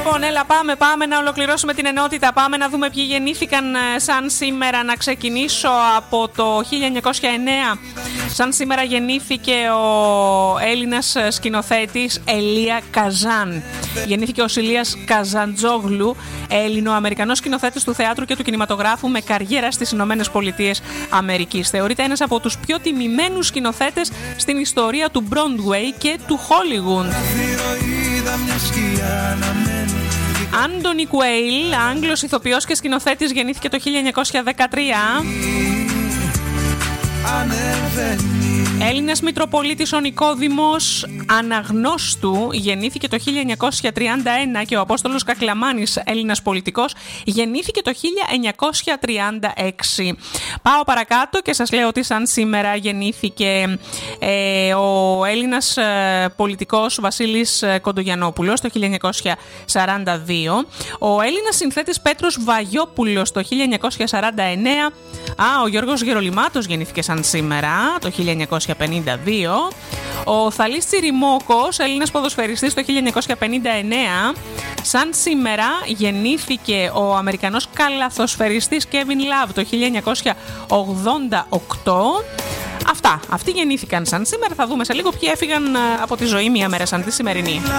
Λοιπόν, έλα πάμε να ολοκληρώσουμε την ενότητα. Πάμε να δούμε ποιοι γεννήθηκαν σαν σήμερα. Να ξεκινήσω από το 1909. Σαν σήμερα γεννήθηκε ο Έλληνας σκηνοθέτης Ελία Καζάν. Γεννήθηκε ο Ηλίας Καζαντζόγλου, Ελληνοαμερικανός σκηνοθέτης του θεάτρου και του κινηματογράφου με καριέρα στις Ηνωμένες Πολιτείες Αμερικής. Θεωρείται ένας από τους πιο τιμημένους σκηνοθέτες στην ιστορία του Broadway και του Hollywood. Άντονι Κουέιλ, Άγγλος ηθοποιός και σκηνοθέτης, γεννήθηκε το 1913. Έλληνας Μητροπολίτης ο Νικόδημος Αναγνώστου, γεννήθηκε το 1931 και ο Απόστολος Κακλαμάνης, Έλληνας πολιτικός, γεννήθηκε το 1936. Πάω παρακάτω και σας λέω ότι σαν σήμερα γεννήθηκε ο Έλληνας πολιτικός Βασίλης Κοντογιαννόπουλος το 1942, ο Έλληνας συνθέτης Πέτρος Βαγιόπουλος το 1949, ο Γιώργος Γερολιμάτος γεννήθηκε σαν σήμερα το 1952, ο Θαλής Τσιριμόκος, Έλληνας ποδοσφαιριστής το 1959, σαν σήμερα γεννήθηκε ο Αμερικανός καλαθοσφαιριστής Κέβιν Λαβ το 1988. Αυτοί γεννήθηκαν σαν σήμερα. Θα δούμε σε λίγο ποιοι έφυγαν από τη ζωή μια μέρα σαν τη σημερινή.